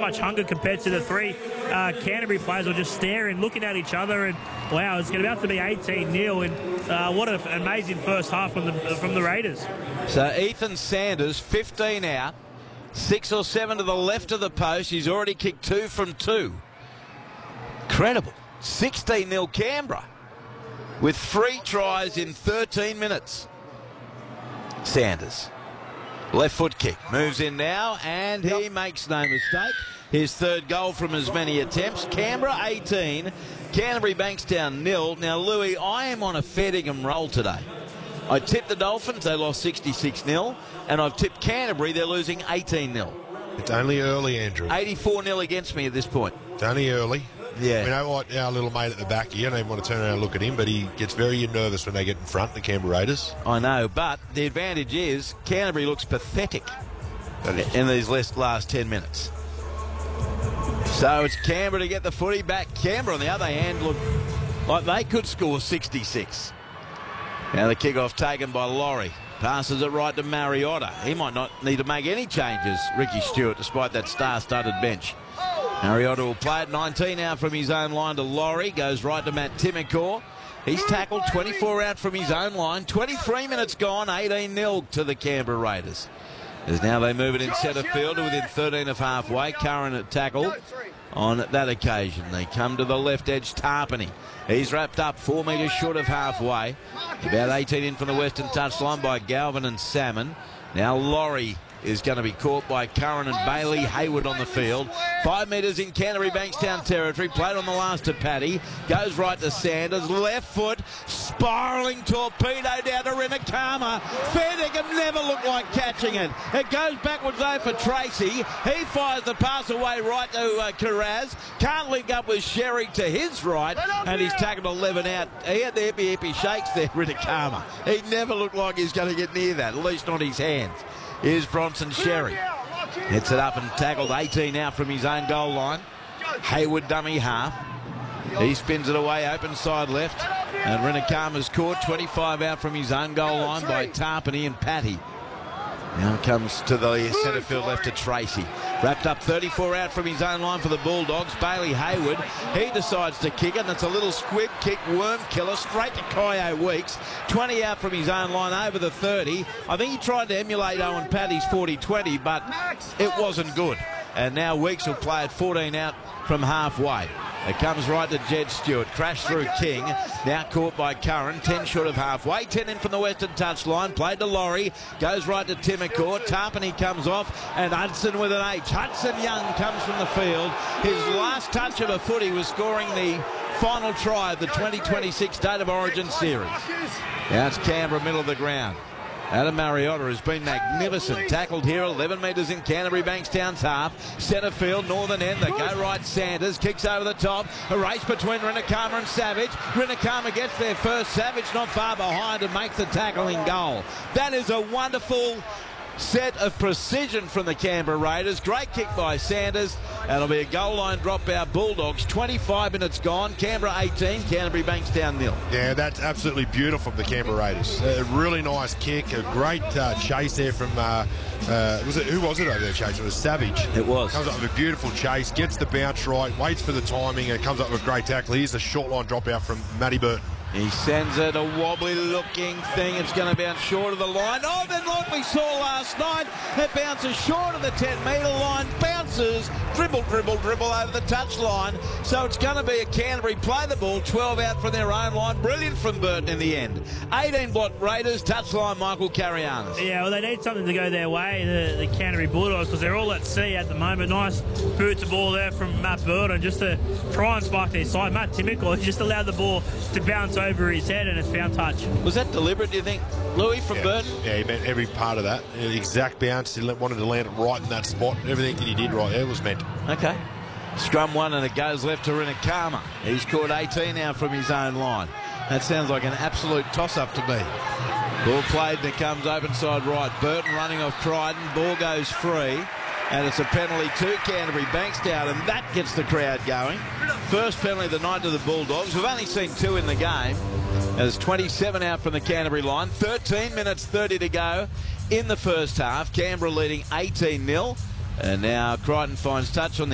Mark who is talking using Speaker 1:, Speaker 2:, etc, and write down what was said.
Speaker 1: much hunger compared to the three Canterbury players were just staring, looking at each other, and wow, it's about to be 18-0, and what an amazing first half from the Raiders.
Speaker 2: So Ethan Sanders, 15 out, 6 or 7 to the left of the post. He's already kicked 2 from 2. Incredible. 16-0 Canberra with 3 tries in 13 minutes. Sanders, left foot kick, moves in now, and he makes no mistake. His third goal from as many attempts. Canberra 18, Canterbury Bankstown 0. Now, Louis, I am on a fair dinkum roll today. I tipped the Dolphins, they lost 66-0, and I've tipped Canterbury, they're losing 18-0.
Speaker 3: It's only early, Andrew.
Speaker 2: 84-0 against me at this point.
Speaker 3: It's only early.
Speaker 2: Yeah.
Speaker 3: We know what our little mate at the back, you don't even want to turn around and look at him, but he gets very nervous when they get in front, the Canberra Raiders.
Speaker 2: I know, but the advantage is Canterbury looks pathetic in these last 10 minutes. So it's Canberra to get the footy back. Canberra, on the other hand, look like they could score 66. Now the kickoff taken by Laurie. Passes it right to Mariota. He might not need to make any changes, Ricky Stewart, despite that star-studded bench. Mariota will play it 19 out from his own line to Laurie. Goes right to Matt Timokor. He's tackled 24 out from his own line. 23 minutes gone, 18-0 to the Canberra Raiders. As now they move it in centre field to within 13 of halfway. Curran at tackle on that occasion. They come to the left edge, Tarpany. He's wrapped up 4 metres short of halfway. About 18 in from the western touchline by Galvin and Salmon. Now Laurie is going to be caught by Curran and Bailey. Hayward on the field. 5 metres in Canterbury Bankstown territory. Played on the last to Paddy. Goes right to Sanders. Left foot. Spiralling torpedo down to Rinakama. Fair dinkum never looked like catching it. It goes backwards though for Tracy. He fires the pass away right to Carraz. Can't link up with Sherry to his right. And he's tackled 11 out. He had the hippie shakes there, Rinakama. He never looked like he's going to get near that. At least not his hands. Here's Bronson Sherry. Hits it up and tackled 18 out from his own goal line. Hayward dummy half. He spins it away, open side left. And Rinakama's caught 25 out from his own goal line by Tarpany and Patty. Now comes to the centre field left to Tracy. Wrapped up 34 out from his own line for the Bulldogs. Bailey Hayward, he decides to kick it, and it's a little squib kick, worm killer, straight to Kyo Weeks. 20 out from his own line over the 30. I think he tried to emulate Owen Paddy's 40-20, but it wasn't good. And now Weeks will play at 14 out from halfway. It comes right to Jed Stewart. Crash through King. Now caught by Curran. 10 short of halfway. 10 in from the western touchline. Played to Laurie. Goes right to Timokor. Tarpany comes off. And Hudson with an H. Hudson Young comes from the field. His last touch of a footy was scoring the final try of the 2026 State of Origin series. Now it's Canberra, middle of the ground. Adam Mariota has been magnificent. Tackled here, 11 metres in Canterbury Bankstown's half. Centre field, northern end. They go right. Sanders kicks over the top. A race between Rinakama and Savage. Rinakama gets there first. Savage not far behind and makes the tackling goal. That is a wonderful set of precision from the Canberra Raiders. Great kick by Sanders. And it'll be a goal line dropout. Bulldogs, 25 minutes gone. Canberra 18, Canterbury Bankstown 0.
Speaker 3: Yeah, that's absolutely beautiful from the Canberra Raiders. A really nice kick, a great chase there from, who was it over there, Chase? It was Savage.
Speaker 2: It was.
Speaker 3: Comes up with a beautiful chase, gets the bounce right, waits for the timing, and comes up with a great tackle. Here's a short line dropout from Matty Burton.
Speaker 2: He sends it, a wobbly-looking thing. It's going to bounce short of the line. Oh, then like we saw last night, it bounces short of the 10-metre line, bounces, dribble over the touchline. So it's going to be a Canterbury play the ball, 12 out from their own line. Brilliant from Burton in the end. 18-block Raiders, touchline Michael Carianis.
Speaker 1: Yeah, well, they need something to go their way, the Canterbury Bulldogs, because they're all at sea at the moment. Nice boot to ball there from Matt Burton just to try and spark their side. Matt Timokor just allowed the ball to bounce over his head, and it's found touch.
Speaker 2: Was that deliberate, do you think, Louis, from Burton?
Speaker 3: Yeah, he meant every part of that. The exact bounce, he wanted to land it right in that spot. Everything that he did right there was meant.
Speaker 2: Okay. Scrum one, and it goes left to Rinakama. He's caught 18 now from his own line. That sounds like an absolute toss-up to me. Ball played, and it comes open side right. Burton running off Crichton. Ball goes free. And it's a penalty to Canterbury Bankstown, and that gets the crowd going. First penalty of the night to the Bulldogs. We've only seen 2 in the game. There's 27 out from the Canterbury line. 13 minutes 30 to go in the first half. Canberra leading 18-0. And now Crichton finds touch on the